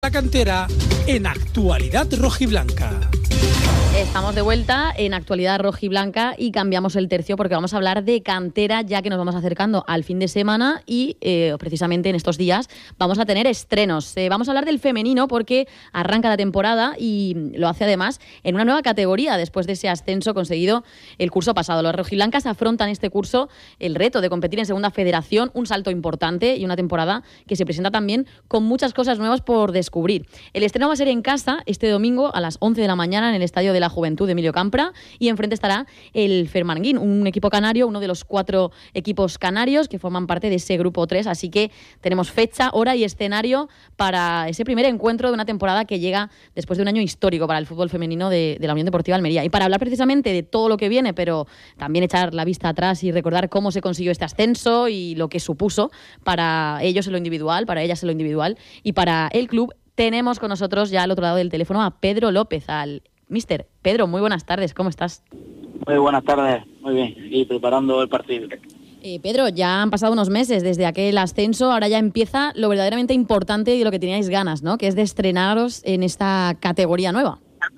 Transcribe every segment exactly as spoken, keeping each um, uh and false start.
La cantera en Actualidad Rojiblanca. Estamos de vuelta en Actualidad Rojiblanca y cambiamos el tercio porque vamos a hablar de cantera, ya que nos vamos acercando al fin de semana y eh, precisamente en estos días vamos a tener estrenos. Eh, vamos a hablar del femenino porque arranca la temporada y lo hace además en una nueva categoría después de ese ascenso conseguido el curso pasado. Los rojiblancas afrontan este curso el reto de competir en Segunda Federación, un salto importante y una temporada que se presenta también con muchas cosas nuevas por descubrir. El estreno va a ser en casa este domingo a las once de la mañana en el Estadio de la Juventud de Emilio Campra y enfrente estará el Fermanguín, un equipo canario, uno de los cuatro equipos canarios que forman parte de ese grupo tres, así que tenemos fecha, hora y escenario para ese primer encuentro de una temporada que llega después de un año histórico para el fútbol femenino de, de la Unión Deportiva Almería. Y para hablar precisamente de todo lo que viene, pero también echar la vista atrás y recordar cómo se consiguió este ascenso y lo que supuso para ellos en lo individual, para ellas en lo individual y para el club, tenemos con nosotros ya al otro lado del teléfono a Pedro López, al Mister Pedro, muy buenas tardes, ¿cómo estás? Muy buenas tardes, muy bien, y preparando el partido. Eh, Pedro, ya han pasado unos meses desde aquel ascenso, ahora ya empieza lo verdaderamente importante y de lo que teníais ganas, ¿no? Que es de estrenaros en esta categoría nueva.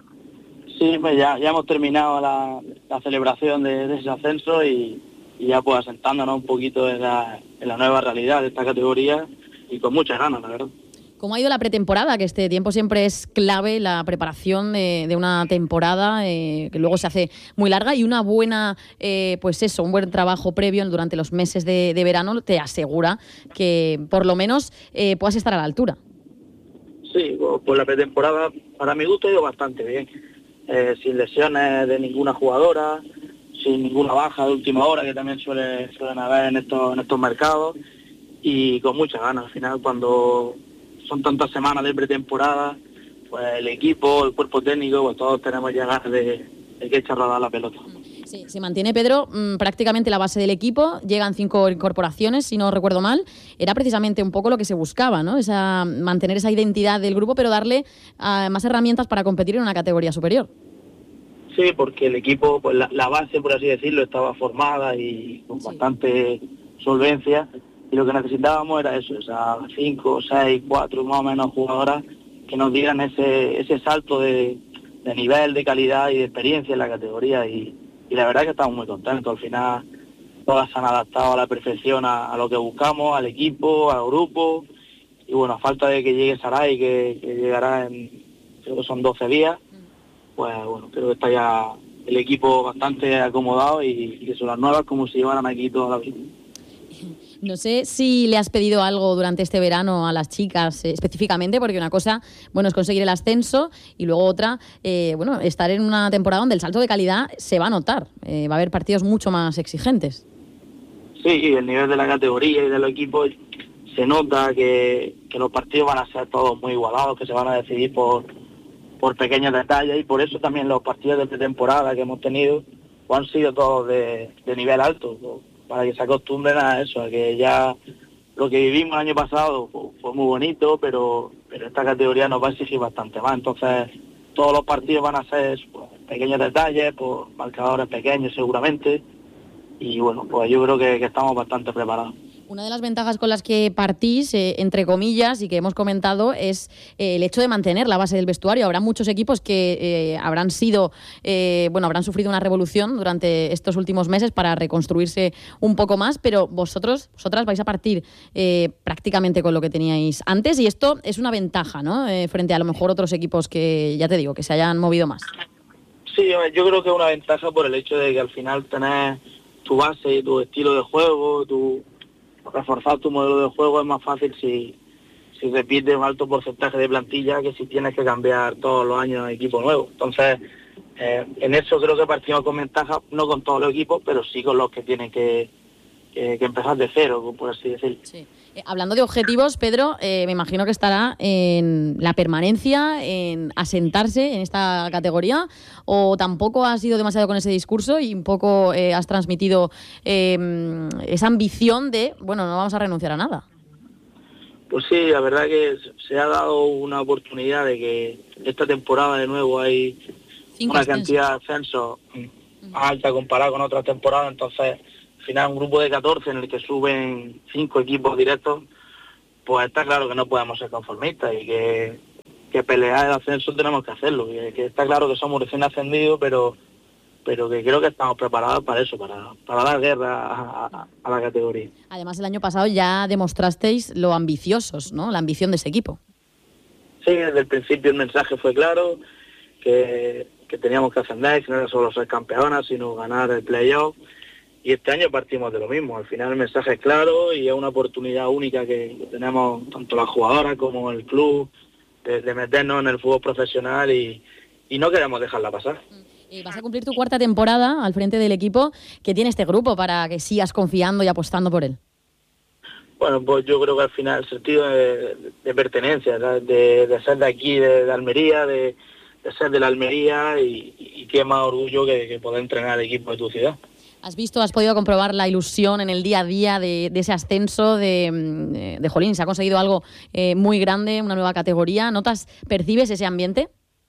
Sí, pues ya, ya hemos terminado la, la celebración de, de ese ascenso y, y ya pues asentándonos un poquito en la, en la nueva realidad de esta categoría y con muchas ganas, la verdad. ¿Cómo ha ido la pretemporada? Que este tiempo siempre es clave, la preparación de, de una temporada eh, que luego se hace muy larga y una buena, eh, pues eso, un buen trabajo previo durante los meses de, de verano te asegura que por lo menos eh, puedas estar a la altura. Sí, pues la pretemporada para mi gusto ha ido bastante bien, eh, sin lesiones de ninguna jugadora, sin ninguna baja de última hora que también suele, suelen haber en estos, en estos mercados y con muchas ganas. Al final cuando son tantas semanas de pretemporada, pues el equipo, el cuerpo técnico, pues todos tenemos ya ganas de, de que echar a rodar la pelota. Sí, se mantiene, Pedro, mmm, prácticamente la base del equipo, llegan cinco incorporaciones, si no recuerdo mal, era precisamente un poco lo que se buscaba, ¿no? Esa, mantener esa identidad del grupo, pero darle uh, más herramientas para competir en una categoría superior. Sí, porque el equipo, pues la, la base, por así decirlo, estaba formada y con sí. bastante solvencia. Y lo que necesitábamos era eso, esas cinco, seis, cuatro más o menos jugadoras que nos dieran ese ese salto de, de nivel, de calidad y de experiencia en la categoría. Y, y la verdad es que estamos muy contentos. Al final todas se han adaptado a la perfección a, a lo que buscamos, al equipo, al grupo. Y bueno, a falta de que llegue Saray, que, que llegará en, creo que son doce días, pues bueno, creo que está ya el equipo bastante acomodado y, y que son las nuevas como si llevaran aquí toda la vida. No sé si le has pedido algo durante este verano a las chicas eh, específicamente, porque una cosa, bueno, es conseguir el ascenso y luego otra, eh, bueno, estar en una temporada donde el salto de calidad se va a notar. Eh, va a haber partidos mucho más exigentes. Sí, el nivel de la categoría y de los equipos se nota que, que los partidos van a ser todos muy igualados, que se van a decidir por, por pequeños detalles y por eso también los partidos de pretemporada que hemos tenido pues han sido todos de, de nivel alto, para que se acostumbren a eso, a que ya lo que vivimos el año pasado fue, fue muy bonito, pero, pero esta categoría nos va a exigir bastante más. Entonces, todos los partidos van a ser pues, pequeños detalles, pues, marcadores pequeños seguramente, y bueno, pues yo creo que, que estamos bastante preparados. Una de las ventajas con las que partís, eh, entre comillas, y que hemos comentado, es eh, el hecho de mantener la base del vestuario. Habrá muchos equipos que eh, habrán sido, eh, bueno, habrán sufrido una revolución durante estos últimos meses para reconstruirse un poco más, pero vosotros, vosotras vais a partir eh, prácticamente con lo que teníais antes, y esto es una ventaja, ¿no? Eh, frente a lo mejor otros equipos que, ya te digo, que se hayan movido más. Sí, yo creo que es una ventaja por el hecho de que al final tenés tu base, tu estilo de juego, tu reforzar tu modelo de juego es más fácil si, si repites un alto porcentaje de plantilla que si tienes que cambiar todos los años de equipo nuevo. Entonces, eh, en eso creo que partimos con ventaja, no con todos los equipos, pero sí con los que tienen que, que, que empezar de cero, por así decirlo. Sí. Eh, hablando de objetivos, Pedro, eh, me imagino que estará en la permanencia, en asentarse en esta categoría, o tampoco has ido demasiado con ese discurso y un poco eh, has transmitido eh, esa ambición de, bueno, no vamos a renunciar a nada. Pues sí, la verdad que se ha dado una oportunidad de que esta temporada de nuevo hay Cinco una ascensos. cantidad de ascensos uh-huh. más alta comparada con otras temporadas, entonces al final un grupo de catorce en el que suben cinco equipos directos, pues está claro que no podemos ser conformistas y que que pelear el ascenso tenemos que hacerlo, que, que está claro que somos recién ascendidos, pero pero que creo que estamos preparados para eso, para, para dar guerra a, a, a la categoría. Además, el año pasado ya demostrasteis lo ambiciosos, ¿no? La ambición de ese equipo. Sí, desde el principio el mensaje fue claro, que, que teníamos que ascender, que no era solo ser campeonas, sino ganar el playoff. Y este año partimos de lo mismo. Al final el mensaje es claro y es una oportunidad única que, que tenemos tanto las jugadoras como el club de, de meternos en el fútbol profesional y, y no queremos dejarla pasar. Vas a cumplir tu cuarta temporada al frente del equipo. ¿Qué tiene este grupo para que sigas confiando y apostando por él? Bueno, pues yo creo que al final el sentido de, de pertenencia, de, de ser de aquí, de, de Almería, de, de ser de la Almería y, y qué más orgullo que, que poder entrenar al equipo de tu ciudad. ¿Has visto, has podido comprobar la ilusión en el día a día de, de ese ascenso de, de, de Jolín? Se ha conseguido algo eh, muy grande, una nueva categoría. ¿Notas, percibes ese ambiente?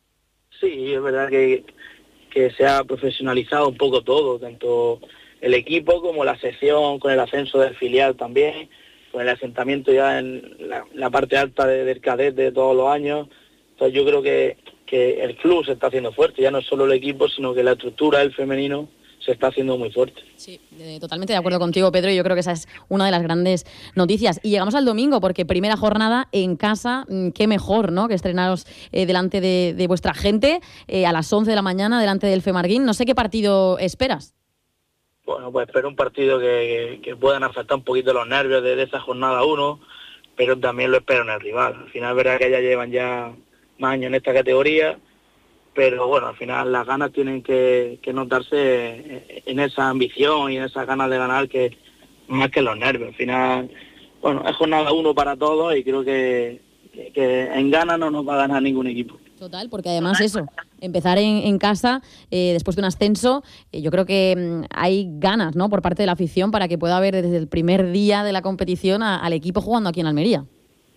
Sí, es verdad que... que se ha profesionalizado un poco todo, tanto el equipo como la sección, con el ascenso del filial también, con el asentamiento ya en la, la parte alta de, del cadete de todos los años. Entonces yo creo que, que el club se está haciendo fuerte, ya no es solo el equipo, sino que la estructura del femenino se está haciendo muy fuerte. Sí, eh, totalmente de acuerdo contigo, Pedro, y yo creo que esa es una de las grandes noticias. Y llegamos al domingo, porque primera jornada en casa, qué mejor, ¿no?, que estrenaros eh, delante de, de vuestra gente, eh, a las once de la mañana, delante del Femarguín. No sé qué partido esperas. Bueno, pues espero un partido que, que, que puedan afectar un poquito los nervios de, de esa jornada uno, pero también lo espero en el rival. Al final, verá que ya llevan ya más años en esta categoría, pero bueno, al final las ganas tienen que, que notarse en esa ambición y en esas ganas de ganar, que más que los nervios. Al final, bueno, es jornada uno para todos y creo que, que, que en ganas no nos va a ganar ningún equipo. Total, porque además eso, empezar en, en casa eh, después de un ascenso, eh, yo creo que mm, hay ganas, ¿no?, por parte de la afición para que pueda haber desde el primer día de la competición a, al equipo jugando aquí en Almería.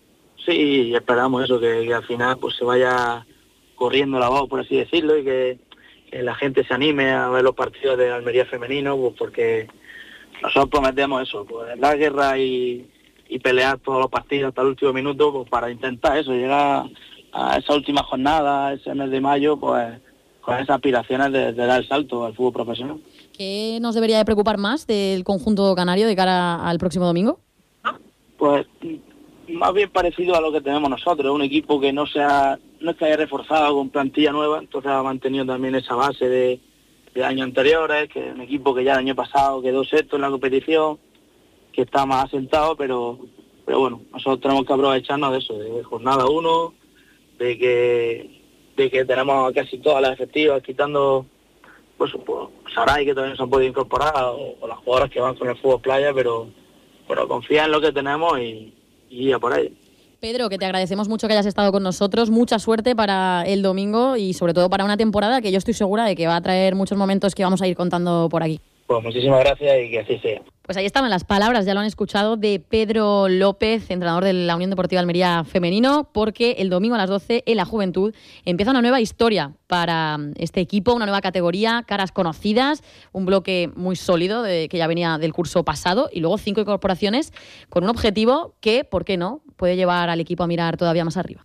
Sí, esperamos eso, que, que al final pues se vaya corriendo la voz, por así decirlo, y que, que la gente se anime a ver los partidos de Almería femenino, pues porque nosotros prometemos eso, pues la guerra y, y pelear todos los partidos hasta el último minuto, pues para intentar eso, llegar a esa última jornada, ese mes de mayo, pues con esas aspiraciones de, de dar el salto al fútbol profesional. ¿Qué nos debería de preocupar más del conjunto canario de cara al próximo domingo? Pues más bien parecido a lo que tenemos nosotros, un equipo que no sea, no es que haya reforzado con plantilla nueva, entonces ha mantenido también esa base de, de años anteriores, que es un equipo que ya el año pasado quedó sexto en la competición, que está más asentado, pero pero bueno, nosotros tenemos que aprovecharnos de eso, de jornada uno, de que de que tenemos casi todas las efectivas, quitando pues, pues Saray, que todavía no se han podido incorporar, o, o las jugadoras que van con el fútbol playa, pero pero confía en lo que tenemos y y a por ahí. Pedro, que te agradecemos mucho que hayas estado con nosotros, mucha suerte para el domingo y sobre todo para una temporada que yo estoy segura de que va a traer muchos momentos que vamos a ir contando por aquí. Pues muchísimas gracias y que así sea. Pues ahí estaban las palabras, ya lo han escuchado, de Pedro López, entrenador de la Unión Deportiva Almería Femenino, porque el domingo a las doce en la Juventud empieza una nueva historia para este equipo, una nueva categoría, caras conocidas, un bloque muy sólido de, que ya venía del curso pasado y luego cinco incorporaciones con un objetivo que, ¿por qué no?, puede llevar al equipo a mirar todavía más arriba.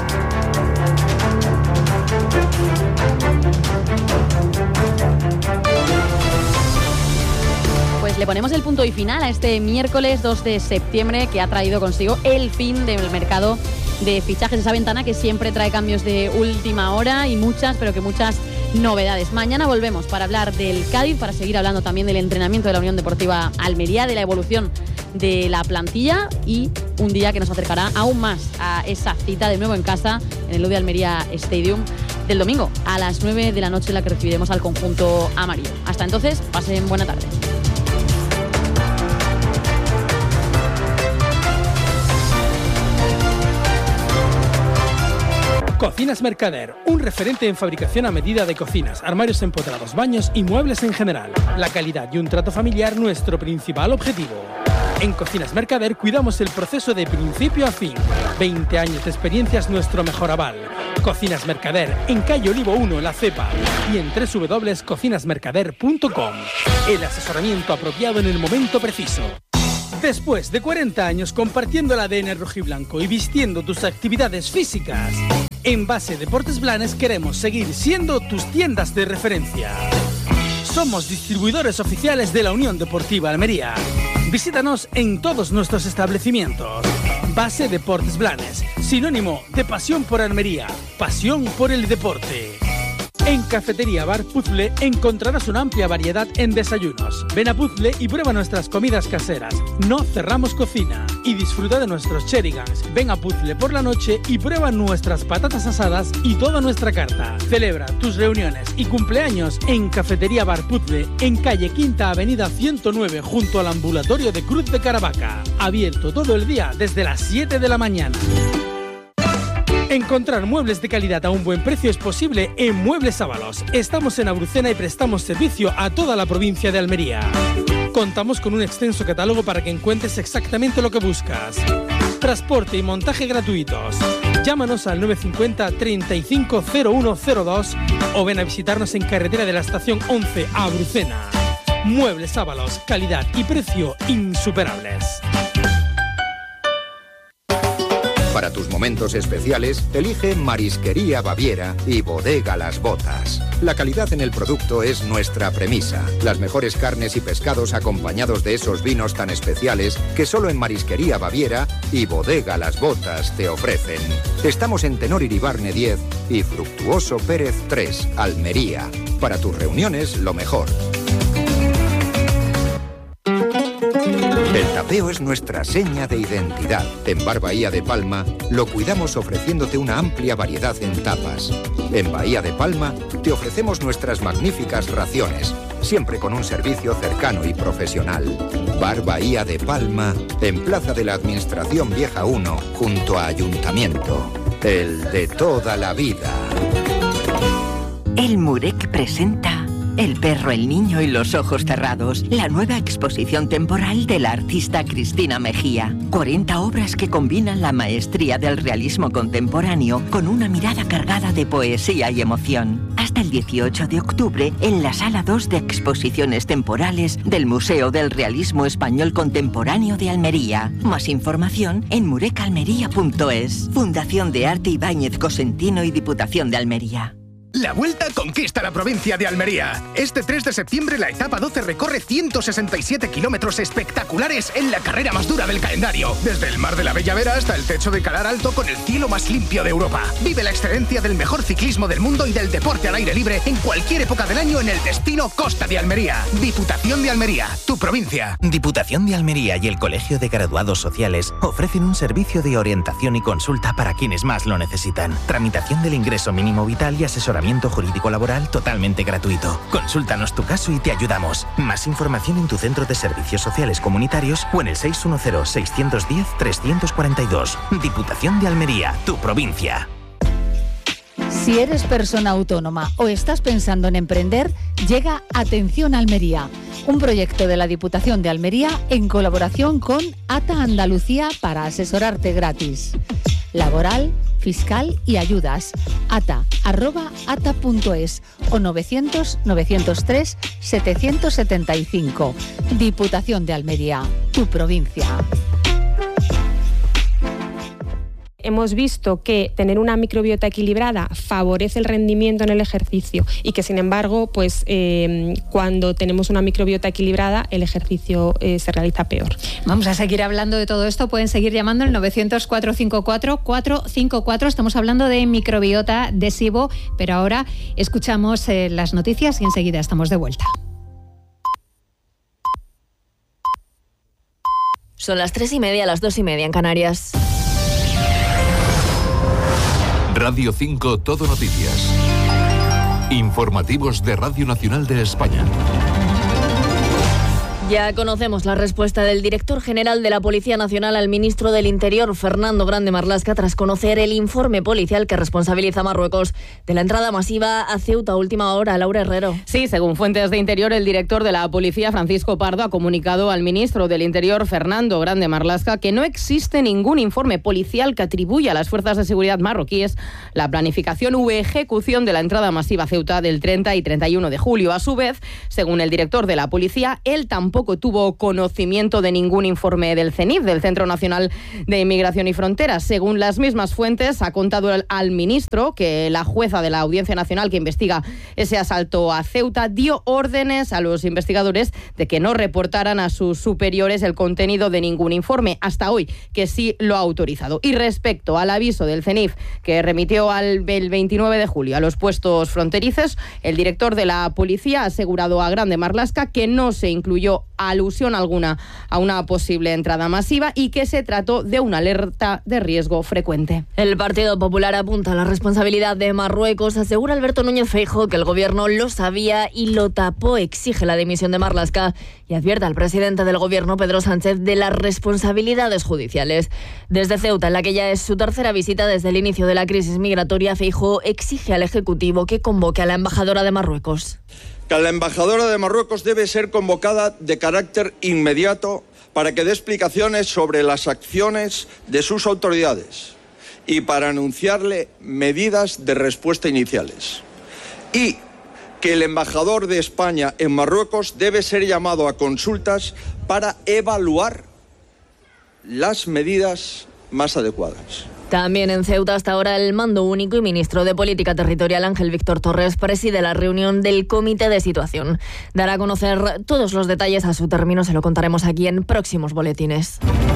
Pues le ponemos el punto y final a este miércoles dos de septiembre, que ha traído consigo el fin del mercado de fichajes, esa ventana que siempre trae cambios de última hora y muchas, pero que muchas novedades. Mañana volvemos para hablar del Cádiz, para seguir hablando también del entrenamiento de la Unión Deportiva Almería, de la evolución de la plantilla y un día que nos acercará aún más a esa cita de nuevo en casa en el Ludi Almería Stadium del domingo a las nueve de la noche, en la que recibiremos al conjunto amarillo. Hasta entonces, pasen buena tarde. Cocinas Mercader, un referente en fabricación a medida de cocinas, armarios empotrados, baños y muebles en general. La calidad y un trato familiar, nuestro principal objetivo. En Cocinas Mercader cuidamos el proceso de principio a fin. veinte años de experiencia es nuestro mejor aval. Cocinas Mercader, en calle Olivo uno, La Cepa, y en doble u doble u doble u punto cocinas mercader punto com. El asesoramiento apropiado en el momento preciso. Después de cuarenta años compartiendo el A D N rojiblanco y vistiendo tus actividades físicas, En Base Deportes Blanes queremos seguir siendo tus tiendas de referencia. Somos distribuidores oficiales de la Unión Deportiva Almería. Visítanos en todos nuestros establecimientos. Base Deportes Blanes, sinónimo de pasión por Almería, pasión por el deporte. En Cafetería Bar Puzzle encontrarás una amplia variedad en desayunos. Ven a Puzzle y prueba nuestras comidas caseras. No cerramos cocina. Y disfruta de nuestros cherigans. Ven a Puzzle por la noche y prueba nuestras patatas asadas y toda nuestra carta. Celebra tus reuniones y cumpleaños en Cafetería Bar Puzzle, en calle Quinta Avenida ciento nueve, junto al ambulatorio de Cruz de Caravaca. Abierto todo el día desde las siete de la mañana. Encontrar muebles de calidad a un buen precio es posible en Muebles Ábalos. Estamos en Abrucena y prestamos servicio a toda la provincia de Almería. Contamos con un extenso catálogo para que encuentres exactamente lo que buscas. Transporte y montaje gratuitos. Llámanos al nueve cinco cero, treinta y cinco, cero uno cero dos o ven a visitarnos en carretera de la estación once a Abrucena. Muebles Ábalos, calidad y precio insuperables. Para tus momentos especiales, elige Marisquería Baviera y Bodega Las Botas. La calidad en el producto es nuestra premisa. Las mejores carnes y pescados acompañados de esos vinos tan especiales que solo en Marisquería Baviera y Bodega Las Botas te ofrecen. Estamos en Tenor Iribarne diez y Fructuoso Pérez tres, Almería. Para tus reuniones, lo mejor. El tapeo es nuestra seña de identidad. En Bar Bahía de Palma lo cuidamos ofreciéndote una amplia variedad en tapas. En Bahía de Palma te ofrecemos nuestras magníficas raciones, siempre con un servicio cercano y profesional. Bar Bahía de Palma, en Plaza de la Administración Vieja uno, junto a Ayuntamiento. El de toda la vida. El Murek presenta El perro, el niño y los ojos cerrados, la nueva exposición temporal de la artista Cristina Mejía. cuarenta obras que combinan la maestría del realismo contemporáneo con una mirada cargada de poesía y emoción. Hasta el dieciocho de octubre en la Sala dos de Exposiciones Temporales del Museo del Realismo Español Contemporáneo de Almería. Más información en murecalmería punto es. Fundación de Arte Ibáñez Cosentino y Diputación de Almería. La Vuelta conquista la provincia de Almería. Este tres de septiembre la etapa doce recorre ciento sesenta y siete kilómetros espectaculares en la carrera más dura del calendario. Desde el Mar de la Bella Vera hasta el techo de Calar Alto con el cielo más limpio de Europa. Vive la excelencia del mejor ciclismo del mundo y del deporte al aire libre en cualquier época del año en el destino Costa de Almería. Diputación de Almería, tu provincia. Diputación de Almería y el Colegio de Graduados Sociales ofrecen un servicio de orientación y consulta para quienes más lo necesitan. Tramitación del ingreso mínimo vital y asesoramiento jurídico laboral totalmente gratuito. Consúltanos tu caso y te ayudamos. Más información en tu centro de servicios sociales comunitarios o en el seis uno cero, seis uno cero, tres cuatro dos. Diputación de Almería, tu provincia. Si eres persona autónoma o estás pensando en emprender, llega Atención Almería, un proyecto de la Diputación de Almería en colaboración con ATA Andalucía para asesorarte gratis. Laboral, fiscal y ayudas. ata arroba ata punto es o novecientos, novecientos tres, setecientos setenta y cinco. Diputación de Almería, tu provincia. Hemos visto que tener una microbiota equilibrada favorece el rendimiento en el ejercicio y que, sin embargo, pues eh, cuando tenemos una microbiota equilibrada, el ejercicio eh, se realiza peor. Vamos a seguir hablando de todo esto. Pueden seguir llamando al novecientos, cuatrocientos cincuenta y cuatro, cuatrocientos cincuenta y cuatro. Estamos hablando de microbiota de SIBO, pero ahora escuchamos eh, las noticias y enseguida estamos de vuelta. Son las tres y media, las dos y media en Canarias. Radio cinco Todo Noticias. Informativos de Radio Nacional de España. Ya conocemos la respuesta del director general de la Policía Nacional al ministro del Interior, Fernando Grande Marlaska, tras conocer el informe policial que responsabiliza a Marruecos de la entrada masiva a Ceuta a última hora. Laura Herrero. Sí, según fuentes de Interior, el director de la Policía, Francisco Pardo, ha comunicado al ministro del Interior, Fernando Grande Marlaska, que no existe ningún informe policial que atribuya a las fuerzas de seguridad marroquíes la planificación u ejecución de la entrada masiva a Ceuta del treinta y treinta y uno de julio. A su vez, según el director de la Policía, él tampoco tampoco tuvo conocimiento de ningún informe del CENIF, del Centro Nacional de Inmigración y Fronteras. Según las mismas fuentes, ha contado al, al ministro que la jueza de la Audiencia Nacional que investiga ese asalto a Ceuta dio órdenes a los investigadores de que no reportaran a sus superiores el contenido de ningún informe, hasta hoy, que sí lo ha autorizado. Y respecto al aviso del CENIF que remitió al, el veintinueve de julio a los puestos fronterizos, el director de la policía ha asegurado a Grande Marlaska que no se incluyó alusión alguna a una posible entrada masiva y que se trató de una alerta de riesgo frecuente. El Partido Popular apunta a la responsabilidad de Marruecos. Asegura Alberto Núñez Feijóo que el gobierno lo sabía y lo tapó. Exige la dimisión de Marlaska y advierte al presidente del gobierno, Pedro Sánchez, de las responsabilidades judiciales. Desde Ceuta, en la que ya es su tercera visita desde el inicio de la crisis migratoria, Feijóo exige al Ejecutivo que convoque a la embajadora de Marruecos. Que la embajadora de Marruecos debe ser convocada de carácter inmediato para que dé explicaciones sobre las acciones de sus autoridades y para anunciarle medidas de respuesta iniciales. Y que el embajador de España en Marruecos debe ser llamado a consultas para evaluar las medidas más adecuadas. También en Ceuta, hasta ahora, el mando único y ministro de Política Territorial, Ángel Víctor Torres, preside la reunión del Comité de Situación. Dará a conocer todos los detalles a su término, se lo contaremos aquí en próximos boletines.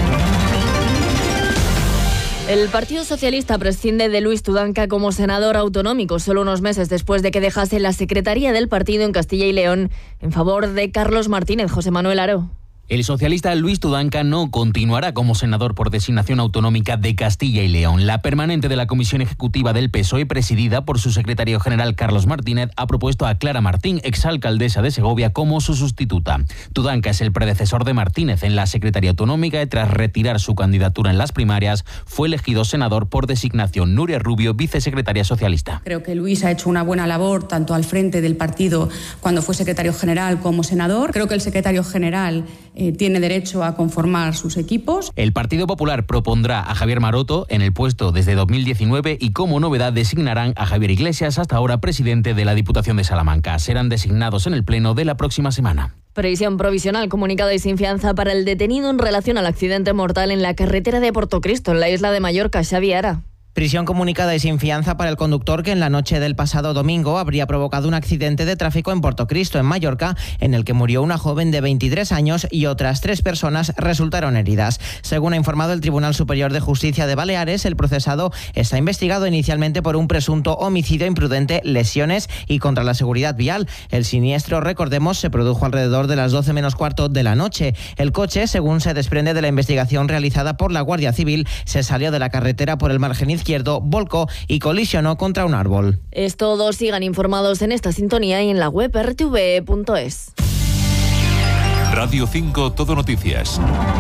El Partido Socialista prescinde de Luis Tudanca como senador autonómico, solo unos meses después de que dejase la secretaría del partido en Castilla y León en favor de Carlos Martínez. José Manuel Aro. El socialista Luis Tudanca no continuará como senador por designación autonómica de Castilla y León. La permanente de la Comisión Ejecutiva del P S O E, presidida por su secretario general Carlos Martínez, ha propuesto a Clara Martín, exalcaldesa de Segovia, como su sustituta. Tudanca es el predecesor de Martínez en la Secretaría Autonómica y tras retirar su candidatura en las primarias, fue elegido senador por designación. Nuria Rubio, vicesecretaria socialista. Creo que Luis ha hecho una buena labor tanto al frente del partido cuando fue secretario general como senador. Creo que el secretario general Eh, tiene derecho a conformar sus equipos. El Partido Popular propondrá a Javier Maroto en el puesto desde dos mil diecinueve y como novedad designarán a Javier Iglesias, hasta ahora presidente de la Diputación de Salamanca. Serán designados en el pleno de la próxima semana. Prisión provisional, comunicado y sin fianza para el detenido en relación al accidente mortal en la carretera de Portocristo, en la isla de Mallorca. Xavi Ara. Prisión comunicada y sin fianza para el conductor que en la noche del pasado domingo habría provocado un accidente de tráfico en Portocristo, en Mallorca, en el que murió una joven de veintitrés años y otras tres personas resultaron heridas. Según ha informado el Tribunal Superior de Justicia de Baleares, el procesado está investigado inicialmente por un presunto homicidio imprudente, lesiones y contra la seguridad vial. El siniestro, recordemos, se produjo alrededor de las doce menos cuarto de la noche. El coche, según se desprende de la investigación realizada por la Guardia Civil, se salió de la carretera por el margen izquierdo izquierdo, volcó y colisionó contra un árbol. Es todo, sigan informados en esta sintonía y en la web r t v punto es. Radio cinco Todo Noticias.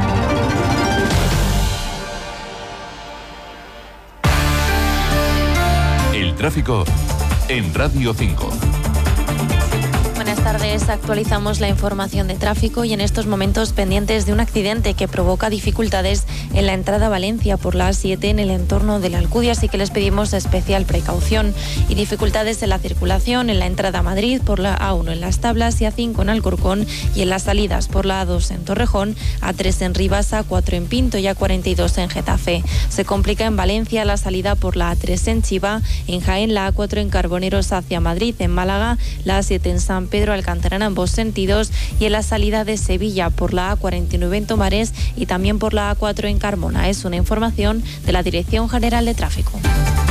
El tráfico en Radio cinco. Buenas tardes, actualizamos la información de tráfico y en estos momentos pendientes de un accidente que provoca dificultades en la entrada a Valencia por la A siete en el entorno de la Alcudia, así que les pedimos especial precaución, y dificultades en la circulación en la entrada a Madrid por la A uno en Las Tablas y A cinco en Alcorcón, y en las salidas por la A dos en Torrejón, A tres en Rivas, A cuatro en Pinto y A cuarenta y dos en Getafe. Se complica en Valencia la salida por la A tres en Chiva, en Jaén la A cuatro en Carboneros hacia Madrid, en Málaga la A siete en San Pedro Alcántara en ambos sentidos, y en la salida de Sevilla por la A cuarenta y nueve en Tomares y también por la A cuatro en Carmona. Es una información de la Dirección General de Tráfico.